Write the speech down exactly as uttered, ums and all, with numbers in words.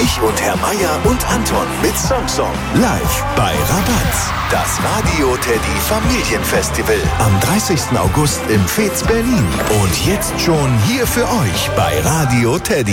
Ich und Herr Meier und Anton mit Song Song. Live bei Rabatz. Das Radio Teddy Familienfestival. Am dreißigsten August im Fez Berlin. Und jetzt schon hier für euch bei Radio Teddy.